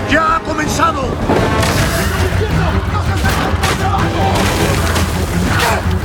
¡Ya ha comenzado! ¡No se hace por trabajo!